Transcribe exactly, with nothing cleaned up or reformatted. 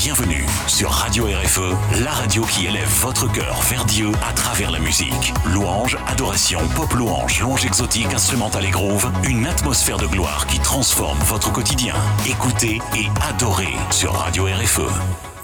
bienvenue sur Radio R F E, la radio qui élève votre cœur vers Dieu à travers la musique. Louange, adoration, pop louange, louange exotique, instrumentale et groove, une atmosphère de gloire qui transforme votre quotidien. Écoutez et adorez sur Radio R F E.